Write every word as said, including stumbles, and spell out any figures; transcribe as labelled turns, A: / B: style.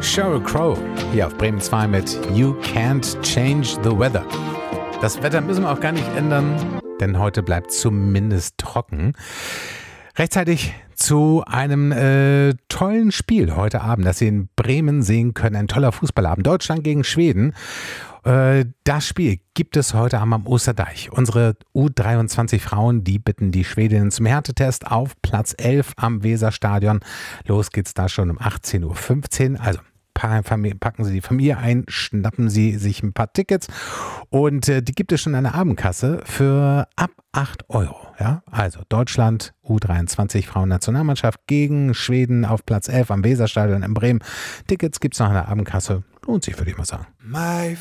A: Sheryl Crow hier auf Bremen zwei mit You Can't Change the Weather. Das Wetter müssen wir auch gar nicht ändern, denn heute bleibt zumindest trocken. Rechtzeitig zu einem äh, tollen Spiel heute Abend, das Sie in Bremen sehen können. Ein toller Fußballabend. Deutschland gegen Schweden. Äh, das Spiel gibt es heute Abend am Osterdeich. Unsere U dreiundzwanzig Frauen, die bitten die Schwedinnen zum Härtetest auf Platz elf am Weserstadion. Los geht's da schon um achtzehn Uhr fünfzehn. Also packen Sie die Familie ein, schnappen Sie sich ein paar Tickets und äh, die gibt es schon an der Abendkasse für ab acht Euro. Ja? Also Deutschland, U dreiundzwanzig Frauennationalmannschaft gegen Schweden auf Platz elf am Weserstadion in Bremen. Tickets gibt es noch an der Abendkasse. Lohnt sich, würde ich mal sagen.
B: My